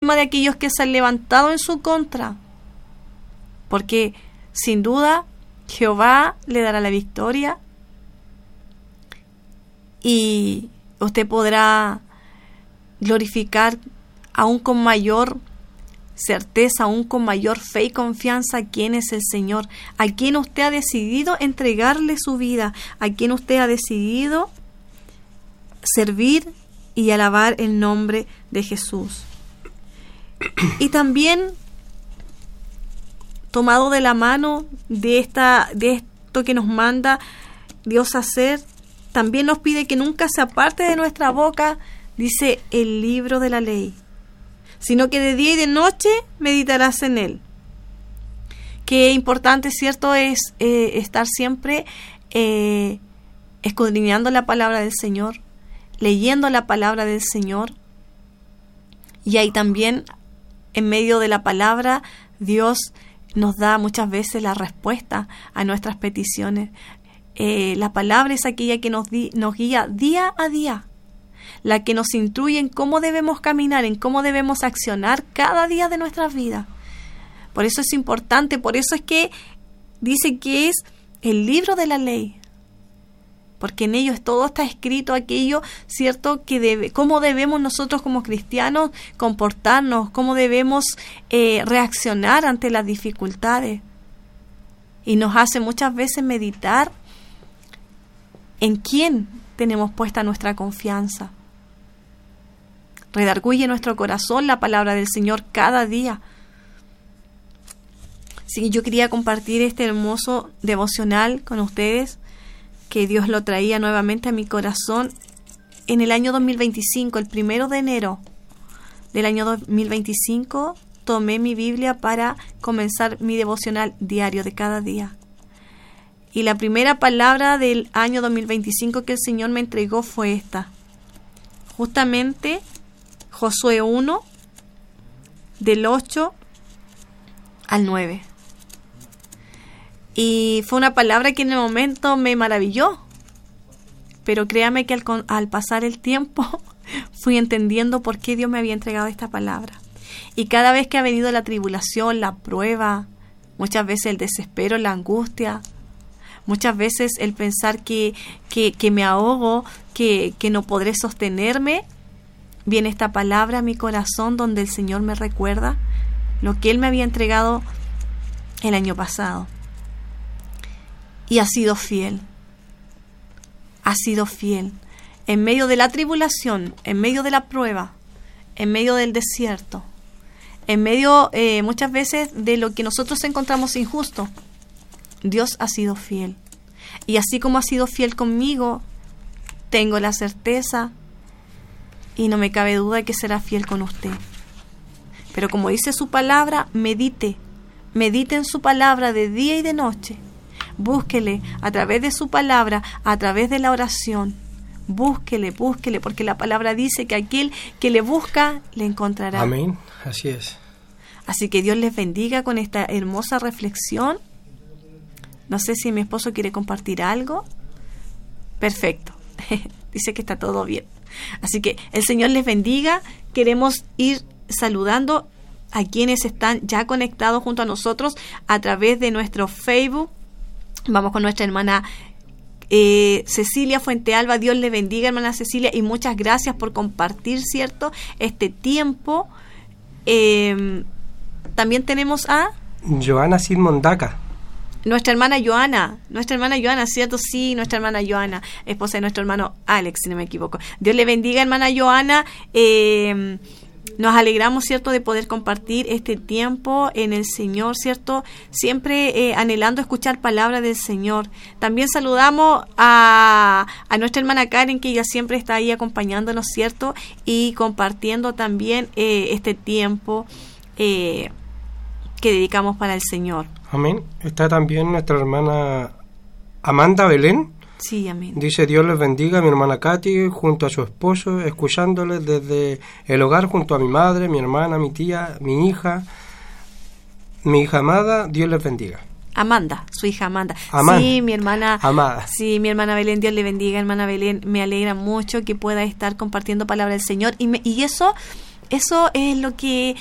encima de aquellos que se han levantado en su contra. Porque sin duda Jehová le dará la victoria y usted podrá glorificar aún con mayor certeza, aún con mayor fe y confianza a quién es el Señor, a quien usted ha decidido entregarle su vida, a quien usted ha decidido servir y alabar el nombre de Jesús. Y también, tomado de la mano de esto que nos manda Dios a hacer, también nos pide que nunca se aparte de nuestra boca, dice, el libro de la ley, sino que de día y de noche meditarás en él. Qué importante, ¿cierto?, es estar siempre escudriñando la palabra del Señor, leyendo la palabra del Señor. Y ahí también, en medio de la palabra, Dios nos da muchas veces la respuesta a nuestras peticiones. La palabra es aquella que nos guía día a día, la que nos instruye en cómo debemos caminar, en cómo debemos accionar cada día de nuestras vidas. Por eso es importante, por eso es que dice que es el libro de la ley, porque en ellos todo está escrito aquello, ¿cierto?, cómo debemos nosotros como cristianos comportarnos, cómo debemos reaccionar ante las dificultades. Y nos hace muchas veces meditar en quién tenemos puesta nuestra confianza. Redarguye nuestro corazón la palabra del Señor cada día. Sí, yo quería compartir este hermoso devocional con ustedes, que Dios lo traía nuevamente a mi corazón en el año 2025, el 1 de enero del año 2025, tomé mi Biblia para comenzar mi devocional diario de cada día. Y la primera palabra del año 2025 que el Señor me entregó fue esta. Justamente Josué 1, del 8 al 9. Y fue una palabra que en el momento me maravilló. Pero créame que al pasar el tiempo fui entendiendo por qué Dios me había entregado esta palabra. Y cada vez que ha venido la tribulación, la prueba, muchas veces el desespero, la angustia, muchas veces el pensar que me ahogo, que no podré sostenerme, viene esta palabra a mi corazón donde el Señor me recuerda lo que Él me había entregado el año pasado. Y ha sido fiel. Ha sido fiel. En medio de la tribulación, en medio de la prueba, en medio del desierto, en medio muchas veces de lo que nosotros encontramos injusto, Dios ha sido fiel. Y así como ha sido fiel conmigo, tengo la certeza y no me cabe duda de que será fiel con usted. Pero como dice su palabra, medite en su palabra de día y de noche. Búsquele a través de su palabra, a través de la oración. Búsquele, porque la palabra dice que aquel que le busca, le encontrará. Amén, así es. Así que Dios les bendiga con esta hermosa reflexión. No sé si mi esposo quiere compartir algo. Perfecto. Dice que está todo bien. Así que el Señor les bendiga. Queremos ir saludando a quienes están ya conectados junto a nosotros a través de nuestro Facebook. Vamos con nuestra hermana Cecilia Fuentealba. Dios le bendiga, hermana Cecilia, y muchas gracias por compartir, ¿cierto?, este tiempo. También tenemos a Joana Silmondaca. Nuestra hermana Joana, ¿cierto? Sí, nuestra hermana Joana, esposa de nuestro hermano Alex, si no me equivoco. Dios le bendiga, hermana Joana. Nos alegramos, ¿cierto?, de poder compartir este tiempo en el Señor, ¿cierto? Siempre anhelando escuchar palabra del Señor. También saludamos a nuestra hermana Karen, que ella siempre está ahí acompañándonos, ¿cierto? Y compartiendo también este tiempo que dedicamos para el Señor. Amén. Está también nuestra hermana Amanda Belén. Sí, amén. Dice: Dios les bendiga, mi hermana Katy, junto a su esposo, escuchándoles desde el hogar, junto a mi madre, mi hermana, mi tía, mi hija amada. Dios les bendiga. Amanda, su hija Amanda. Amanda. Sí, mi hermana Amada. Sí, mi hermana Belén, Dios le bendiga, hermana Belén. Me alegra mucho que pueda estar compartiendo palabra del Señor. Y eso es lo que